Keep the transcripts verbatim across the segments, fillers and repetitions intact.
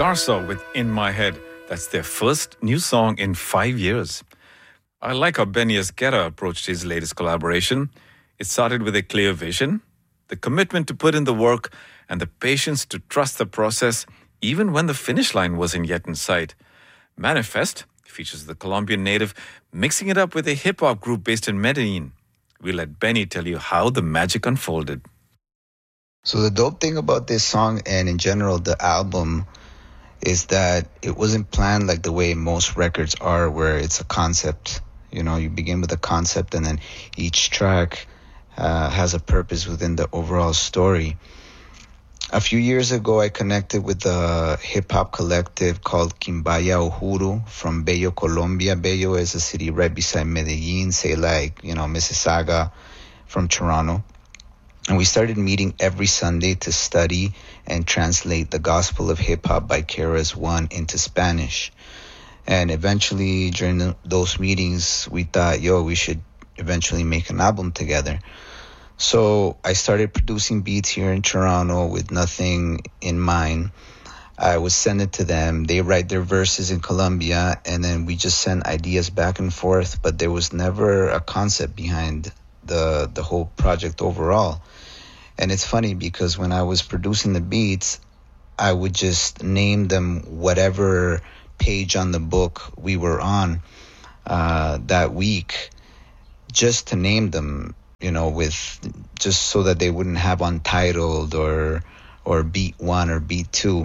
Garza with In My Head. That's their first new song in five years. I like how Benny Esguerra approached his latest collaboration. It started with a clear vision, the commitment to put in the work, and the patience to trust the process, even when the finish line wasn't yet in sight. Manifest features the Colombian native mixing it up with a hip-hop group based in Medellin. We'll let Benny tell you how the magic unfolded. So the dope thing about this song and in general the album is that it wasn't planned like the way most records are, where it's a concept. You know, you begin with a concept and then each track uh, has a purpose within the overall story. A few years ago, I connected with a hip-hop collective called Quimbaya Uhuru from Bello, Colombia. Bello is a city right beside Medellin, say like, you know, Mississauga from Toronto. And we started meeting every Sunday to study and translate the Gospel of Hip-Hop by K R S One into Spanish. And eventually, during the, those meetings, we thought, yo, we should eventually make an album together. So I started producing beats here in Toronto with nothing in mind. I would send it to them. They write their verses in Colombia, and then we just send ideas back and forth. But there was never a concept behind the the whole project overall. And it's funny because when I was producing the beats, I would just name them whatever page on the book we were on uh, that week, just to name them, you know, with just so that they wouldn't have untitled or or beat one or beat two.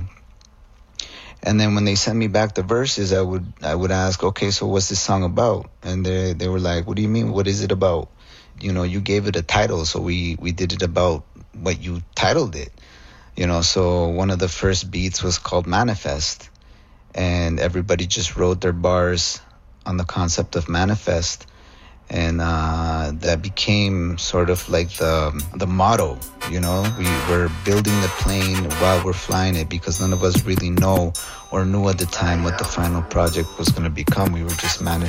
And then when they sent me back the verses, I would I would ask, okay, so what's this song about? And they they were like, what do you mean? What is it about? You know, you gave it a title, so we, we did it about what you titled it. You know, so one of the first beats was called Manifest. And everybody just wrote their bars on the concept of manifest. And uh, that became sort of like the the motto, you know. We were building the plane while we're flying it because none of us really know or knew at the time what the final project was going to become. We were just manifesting.